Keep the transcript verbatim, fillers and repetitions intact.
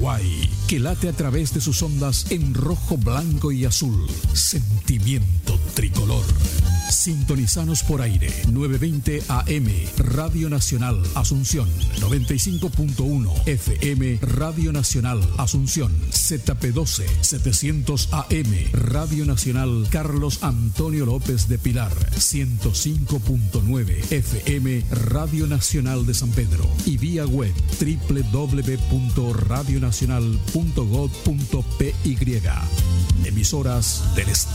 Uruguay, que late a través de sus ondas en rojo, blanco y azul. Sentimiento tricolor. Sintonizanos por aire, novecientos veinte A M, Radio Nacional Asunción, noventa y cinco punto uno F M, Radio Nacional Asunción, Z P doce, setecientos A M, Radio Nacional Carlos Antonio López de Pilar, ciento cinco punto nueve F M, Radio Nacional de San Pedro, y vía web doble u doble u doble u punto radio nacional punto gob punto p y. Emisoras del Estado.